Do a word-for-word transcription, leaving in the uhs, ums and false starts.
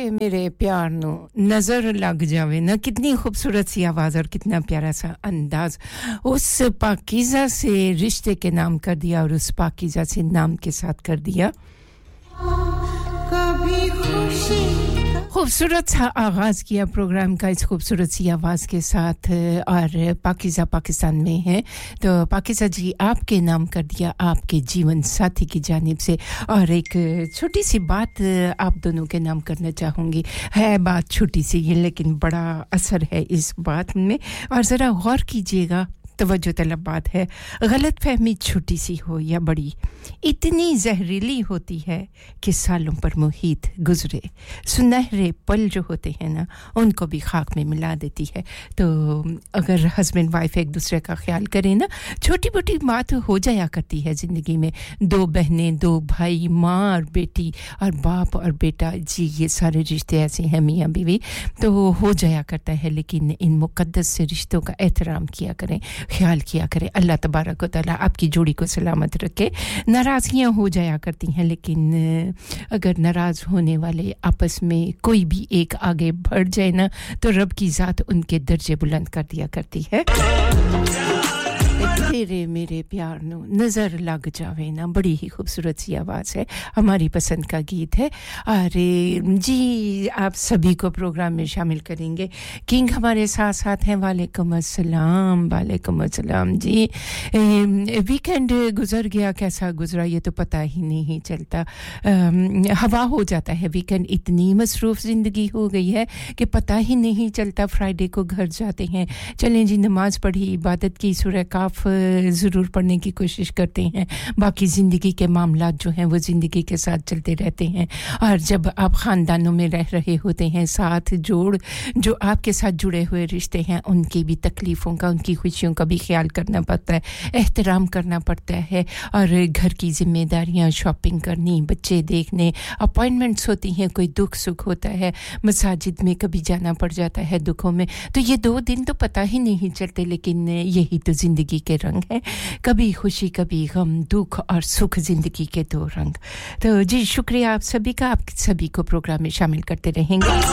मेरे प्यार नो नजर लग जावे ना कितनी खूबसूरत सी आवाज और कितना प्यारा सा अंदाज उस पाकीज़ा से रिश्ते के नाम कर दिया और उस पाकीज़ा से नाम के साथ कर दिया कभी खुशी खूबसूरत सा आगाज किया प्रोग्राम का इस खूबसूरत सी आवाज के साथ और पाकीज़ा पाकिस्तान में है तो पाकीज़ा जी आपके नाम कर दिया आपके जीवन साथी की जानिब से और एक छोटी सी बात आप दोनों के नाम करना चाहूंगी है बात छोटी सी है लेकिन बड़ा असर है इस बात में और जरा गौर कीजिएगा तवज्जो तलब बात है गलतफहमी छोटी सी हो या बड़ी इतनी जहरीली होती है कि सालों पर मुहीत गुजरे सुनहरे पल जो होते हैं ना उनको भी खाक में मिला देती है तो अगर हस्बैंड वाइफ एक दूसरे का ख्याल करें ना छोटी-मोटी बात हो जाया करती है जिंदगी में दो बहनें दो भाई मां और बेटी और बाप और बेटा जी ये सारे रिश्ते ऐसे हैं मियां बीवी तो हो जाया करता है लेकिन इन मुकद्दस से रिश्तों का एहतराम किया करें ख्याल किया करें अल्लाह तबारक व तआला आपकी जोड़ी को सलामत रखे नाराज़गियां हो जाया करती हैं लेकिन अगर नाराज होने वाले आपस में कोई भी एक आगे बढ़ जाए ना तो रब की ज़ात उनके दर्जे बुलंद कर दिया करती है तेरे मेरे प्यार नो नजर लग जावे ना बड़ी ही खूबसूरत सी आवाज है हमारी पसंद का गीत है अरे जी आप सभी को प्रोग्राम में शामिल करेंगे किंग हमारे साथ साथ हैं वालेकुम अस्सलाम वालेकुम अस्सलाम जी वीकेंड गुजर गया कैसा गुजरा ये तो पता ही नहीं चलता हवा हो जाता है वीकेंड इतनी मसरूफ जिंदगी हो गई है कि पता ही नहीं चलता फ्राइडे को घर जाते हैं चलें जी नमाज पढ़ी इबादत की सूरह काफ जरूर पढ़ने की कोशिश करते हैं बाकी जिंदगी के मामलात जो हैं वो जिंदगी के साथ चलते रहते हैं और जब आप खानदानों में रह रहे होते हैं साथ जोड़ जो आपके साथ जुड़े हुए रिश्ते हैं उनकी भी तकलीफों का उनकी खुशियों का भी ख्याल करना पड़ता है एहतराम करना पड़ता है और घर की जिम्मेदारियां शॉपिंग करनी बच्चे देखने अपॉइंटमेंट्स होती हैं कोई दुख सुख होता है मस्जिद में कभी जाना पड़ जाता है दुखों में तो ये दो दिन तो पता ही नहीं चलते लेकिन यही तो जिंदगी के रंग है कभी खुशी कभी गम दुख और सुख जिंदगी के दो रंग तो जी शुक्रिया आप सभी का आप सभी को प्रोग्राम में शामिल करते रहेंगे